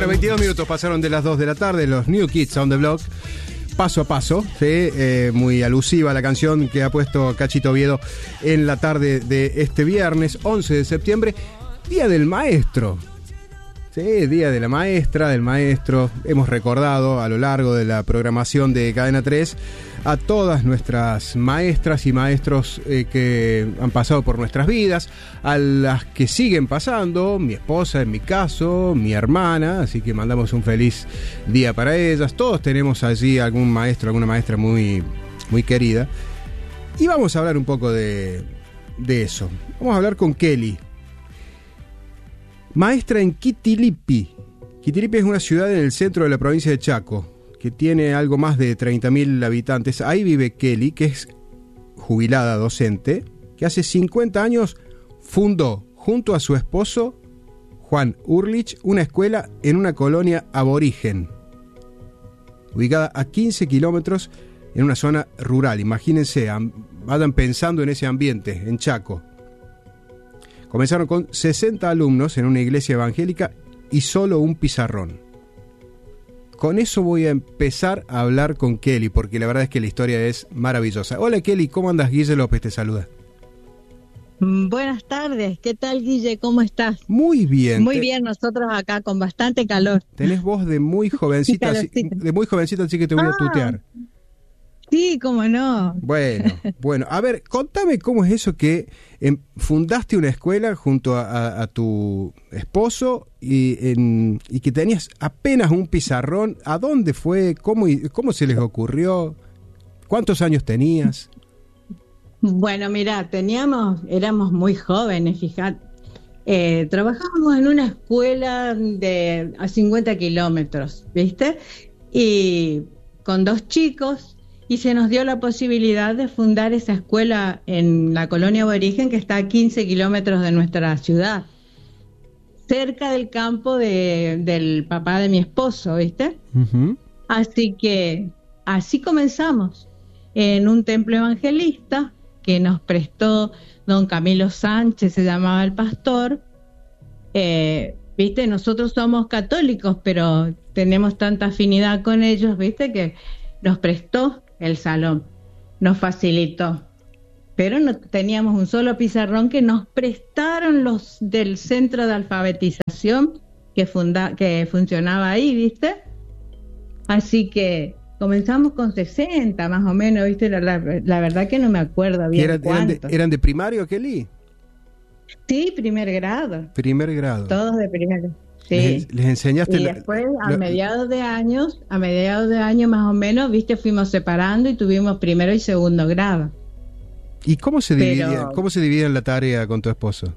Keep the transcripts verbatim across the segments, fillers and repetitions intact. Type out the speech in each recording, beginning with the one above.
Bueno, veintidós minutos pasaron de las dos de la tarde, los New Kids on the Block, paso a paso, ¿sí? eh, muy alusiva a la canción que ha puesto Cachito Oviedo en la tarde de este viernes, once de septiembre, Día del Maestro. Sí, Día de la Maestra, del Maestro. Hemos recordado a lo largo de la programación de Cadena tres a todas nuestras maestras y maestros eh, que han pasado por nuestras vidas, a las que siguen pasando, mi esposa en mi caso, mi hermana, así que mandamos un feliz día para ellas. Todos tenemos allí algún maestro, alguna maestra muy, muy querida. Y vamos a hablar un poco de, de eso. Vamos a hablar con Kelly, maestra en Quitilipi. Quitilipi es una ciudad en el centro de la provincia de Chaco, que tiene algo más de treinta mil habitantes. Ahí vive Kelly, que es jubilada docente, que hace cincuenta años fundó, junto a su esposo, Juan Urlich, una escuela en una colonia aborigen, ubicada a quince kilómetros en una zona rural. Imagínense, vayan pensando en ese ambiente, en Chaco. Comenzaron con sesenta alumnos en una iglesia evangélica y solo un pizarrón. Con eso voy a empezar a hablar con Kelly, porque la verdad es que la historia es maravillosa. Hola Kelly, ¿cómo andas? Guille López te saluda. Buenas tardes, ¿qué tal Guille? ¿Cómo estás? Muy bien. Muy te... bien, nosotros acá con bastante calor. Tenés voz de muy jovencita, así, de muy jovencita, así que te voy ah, a tutear. Sí, cómo no. Bueno, bueno, a ver, contame cómo es eso que eh, fundaste una escuela junto a, a, a tu esposo y, en, y que tenías apenas un pizarrón. ¿A dónde fue? ¿Cómo, cómo se les ocurrió? ¿Cuántos años tenías? Bueno, mira, teníamos, éramos muy jóvenes, fíjate. Eh, trabajábamos en una escuela de a cincuenta kilómetros, ¿viste? Y con dos chicos. Y se nos dio la posibilidad de fundar esa escuela en la colonia aborigen que está a quince kilómetros de nuestra ciudad, cerca del campo de, del papá de mi esposo, ¿viste? Uh-huh. Así que así comenzamos, en un templo evangelista que nos prestó don Camilo Sánchez, se llamaba el pastor. Eh, ¿viste? Nosotros somos católicos, pero tenemos tanta afinidad con ellos, ¿viste? Que nos prestó el salón, nos facilitó, pero no teníamos un solo pizarrón que nos prestaron los del centro de alfabetización que funda, que funcionaba ahí, ¿viste? Así que comenzamos con sesenta más o menos, ¿viste? La, la, la verdad que no me acuerdo bien eran, cuántos. Eran de, ¿Eran de primario, Kelly? Sí, primer grado. Primer grado. Todos de primer grado. Sí. Les, les enseñaste. Y la, después, a la, mediados de años, a mediados de años más o menos, viste, fuimos separando y tuvimos primero y segundo grado. ¿Y cómo se dividía, Pero... cómo se dividían la tarea con tu esposo?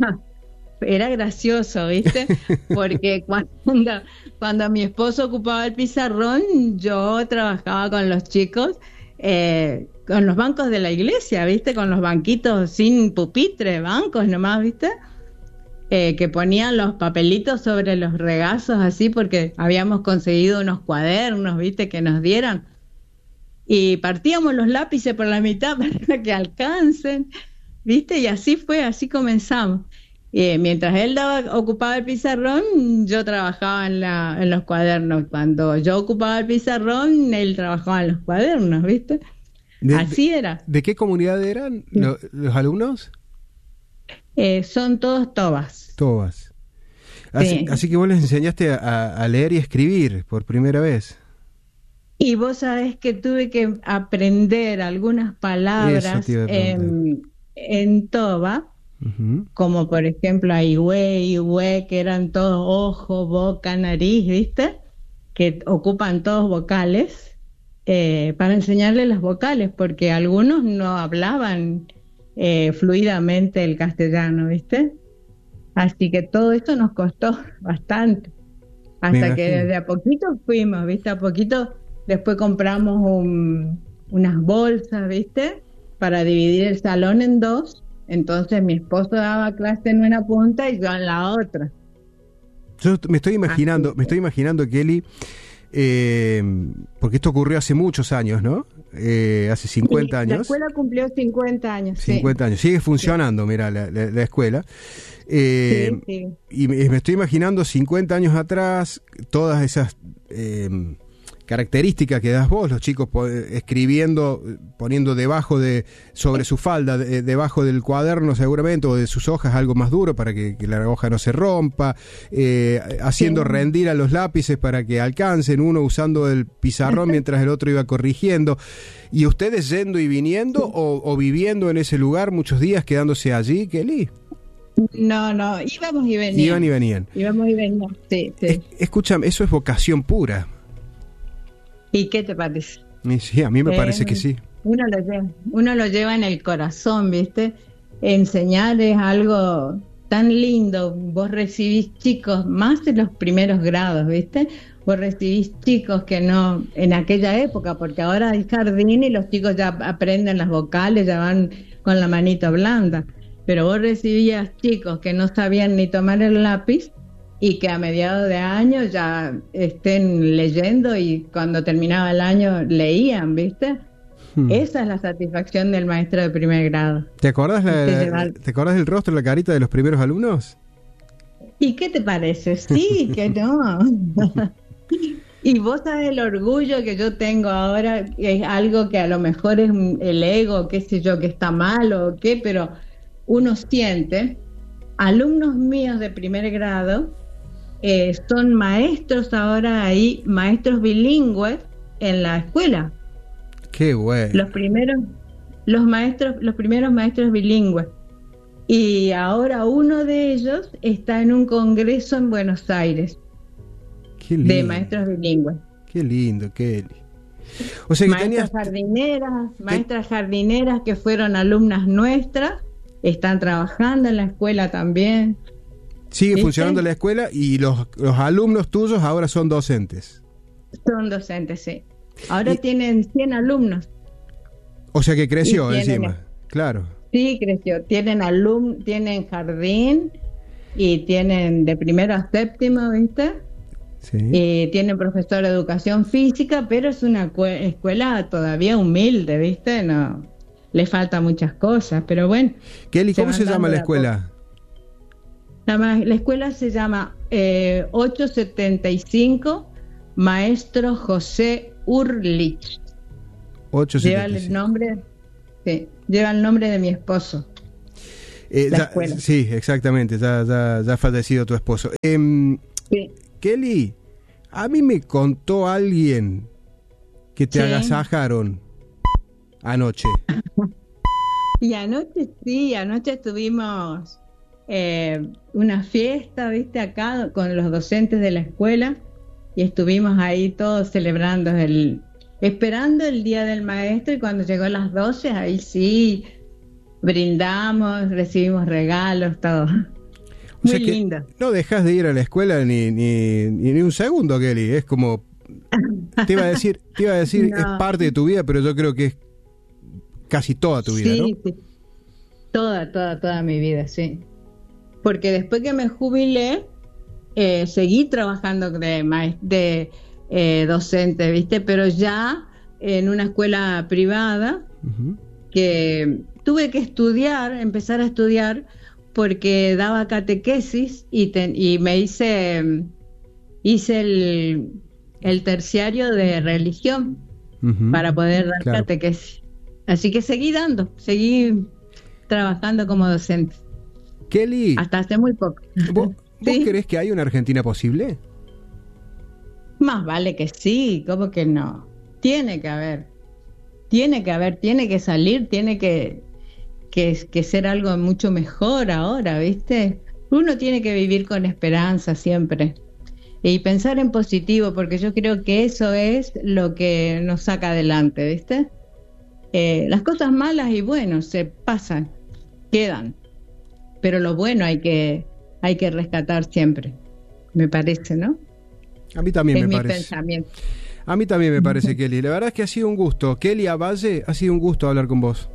Era gracioso, viste, porque cuando, cuando mi esposo ocupaba el pizarrón, yo trabajaba con los chicos, eh, con los bancos de la iglesia, viste, con los banquitos sin pupitre, bancos nomás, viste. Eh, que ponían los papelitos sobre los regazos así porque habíamos conseguido unos cuadernos, viste, que nos dieran y partíamos los lápices por la mitad para que alcancen, viste, y así fue, así comenzamos. Eh, mientras él daba, ocupaba el pizarrón, yo trabajaba en, la, en los cuadernos. Cuando yo ocupaba el pizarrón, él trabajaba en los cuadernos, viste. De, así era. ¿De qué comunidad eran lo, los alumnos? Eh, son todos tobas. Tobas. Así, sí. Así que vos les enseñaste a, a leer y escribir por primera vez. Y vos sabés que tuve que aprender algunas palabras en, en toba, uh-huh. Como por ejemplo aihue, ihue, que eran todos ojo, boca, nariz, ¿viste? Que ocupan todos vocales, eh, para enseñarles las vocales, porque algunos no hablaban Eh, fluidamente el castellano, ¿viste? Así que todo esto nos costó bastante, hasta que desde a poquito fuimos, ¿viste? A poquito después compramos un, unas bolsas, ¿viste? Para dividir el salón en dos, entonces mi esposo daba clase en una punta y yo en la otra. Yo me estoy imaginando, Así. me estoy imaginando, Kelly, eh, porque esto ocurrió hace muchos años, ¿no? eh, hace cincuenta Sí, años. la escuela cumplió cincuenta años. cincuenta sí. años. Sigue funcionando, sí. Mira, la, la, la escuela. Eh, sí, sí. Y me, me estoy imaginando cincuenta años atrás, todas esas eh, características que das vos, los chicos po- escribiendo, poniendo debajo de, sobre su falda, de, debajo del cuaderno seguramente, o de sus hojas algo más duro para que, que la hoja no se rompa, eh, haciendo Sí. rendir a los lápices para que alcancen, uno usando el pizarrón mientras el otro iba corrigiendo. ¿Y ustedes yendo y viniendo o, o viviendo en ese lugar muchos días, quedándose allí, Kelly? No, no, íbamos y veníamos. Iban y venían. Íbamos y veníamos, sí, sí. Es- escúchame, eso es vocación pura. ¿Y qué te parece? Y sí, a mí me Eh, parece que sí. Uno lo lleva, uno lo lleva en el corazón, ¿viste? Enseñar es algo tan lindo. Vos recibís chicos, más en los primeros grados, ¿viste? Vos recibís chicos que no, en aquella época, porque ahora hay jardín y los chicos ya aprenden las vocales, ya van con la manito blanda. Pero vos recibías chicos que no sabían ni tomar el lápiz y que a mediados de año ya estén leyendo y cuando terminaba el año leían, ¿viste? Hmm. Esa es la satisfacción del maestro de primer grado. ¿Te acordás, la- Te la- lleva- ¿Te acordás del rostro, la carita de los primeros alumnos? ¿Y qué te parece? Sí, que no. Y vos sabés el orgullo que yo tengo ahora, que es algo que a lo mejor es un- el ego, qué sé yo, que está mal o qué, pero uno siente, alumnos míos de primer grado eh, son maestros ahora ahí, maestros bilingües en la escuela. Qué bueno. Los primeros, los maestros, los primeros maestros bilingües. Y ahora uno de ellos está en un congreso en Buenos Aires Qué lindo. de maestros bilingües. Qué lindo, Kelly. O sea que Maestras tenías... jardineras, maestras jardineras que fueron alumnas nuestras, están trabajando en la escuela también. Sigue ¿Viste? funcionando la escuela y los, los alumnos tuyos ahora son docentes. Son docentes, sí. Ahora Y- tienen cien alumnos. O sea que creció Y tienen- encima. Claro. Sí, creció. Tienen alum tienen jardín y tienen de primero a séptimo, ¿viste? Sí. Y tienen profesor de educación física, pero es una cue- escuela todavía humilde, ¿viste? No, le faltan muchas cosas, pero bueno. Kelly, se ¿cómo van se llama dando la de a escuela? La, ma- la escuela se llama eh, ochocientos setenta y cinco Maestro José Urlich. Lleva el ochocientos setenta y cinco. nombre, sí, lleva el nombre de mi esposo. Eh, la ya- escuela. sí, exactamente, ya, ya, ya ha fallecido tu esposo. Em, Sí. Kelly, a mí me contó alguien que te Sí. agasajaron anoche. Y anoche sí, anoche tuvimos eh, una fiesta, viste, acá con los docentes de la escuela y estuvimos ahí todos celebrando el, esperando el día del maestro y cuando llegó las doce, ahí sí, brindamos, recibimos regalos, todo. O Muy sea que lindo. no dejas de ir a la escuela ni, ni, ni, ni un segundo, Kelly. Es como... Te iba a decir, te iba a decir No. es parte de tu vida, pero yo creo que es casi toda tu vida, Sí, ¿no? sí. Toda, toda, toda mi vida, sí. Porque después que me jubilé, eh, seguí trabajando de, maes- de eh, docente, ¿viste? Pero ya en una escuela privada Ujú. que tuve que estudiar, empezar a estudiar, porque daba catequesis y, ten- y me hice, hice el, el terciario de religión Ujú. para poder dar Claro. catequesis. Así que seguí dando, seguí trabajando como docente, Kelly, hasta hace muy poco. ¿vos, vos Sí. creés que hay una Argentina posible? Más vale que sí, ¿cómo que no? Tiene que haber, tiene que haber, tiene que salir, tiene que, que, que ser algo mucho mejor ahora, ¿viste? Uno tiene que vivir con esperanza siempre y pensar en positivo, porque yo creo que eso es lo que nos saca adelante, ¿viste? Eh, las cosas malas y buenas se pasan, quedan, pero lo bueno hay que, hay que rescatar siempre, me parece, ¿no? A mí también Es me mi parece. pensamiento. A mí también me parece, Kelly. La verdad es que ha sido un gusto. Kelly Avalle, ha sido un gusto hablar con vos.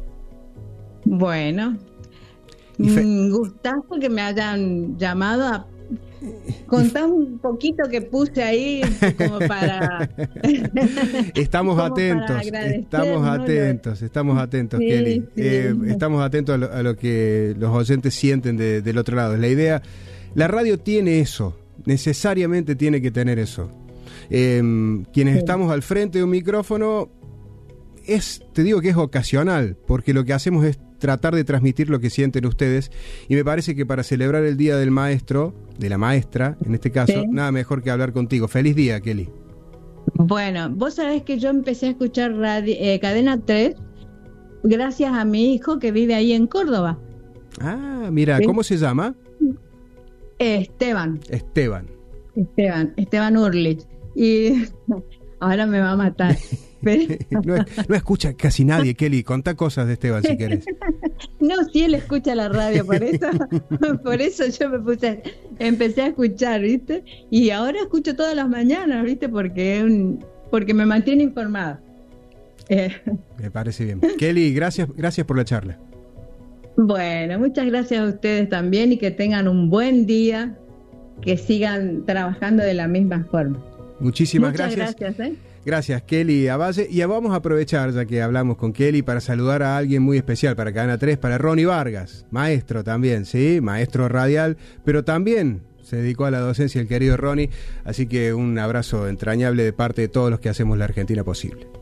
Bueno, Y fe- un gustazo que me hayan llamado a, Contá un poquito que puse ahí como para... Estamos como atentos, para agradecer, estamos ¿no? atentos, estamos atentos, Sí, Kelly. sí. Eh, estamos atentos a lo, a lo que los oyentes sienten de, del otro lado. La idea, la radio tiene eso, necesariamente tiene que tener eso. Eh, quienes Sí. estamos al frente de un micrófono, es, te digo que es ocasional, porque lo que hacemos es tratar de transmitir lo que sienten ustedes, y me parece que para celebrar el Día del Maestro, de la maestra, en este caso, Sí. nada mejor que hablar contigo. Feliz día, Kelly. Bueno, vos sabés que yo empecé a escuchar radio, eh, Cadena tres gracias a mi hijo que vive ahí en Córdoba, Ah, mira, Sí. ¿cómo se llama? eh, Esteban, Esteban. Esteban, Esteban Urlich. Y ahora me va a matar. Pero, No, no escucha casi nadie, Kelly. Contá cosas de Esteban si querés. no, si él escucha la radio, por eso, por eso yo me puse, empecé a escuchar, ¿viste? Y ahora escucho todas las mañanas, ¿viste? Porque es un, porque me mantiene informada. Eh, Me parece bien. Kelly, gracias, gracias por la charla. bueno, muchas gracias a ustedes también y que tengan un buen día, que sigan trabajando de la misma forma. Muchísimas Muchas gracias. gracias, ¿eh? Gracias, Kelly Avalle. Y vamos a aprovechar, ya que hablamos con Kelly, para saludar a alguien muy especial para Cadena tres, para Ronnie Vargas, maestro también, ¿sí? Maestro radial, pero también se dedicó a la docencia el querido Ronnie. Así que un abrazo entrañable de parte de todos los que hacemos la Argentina posible.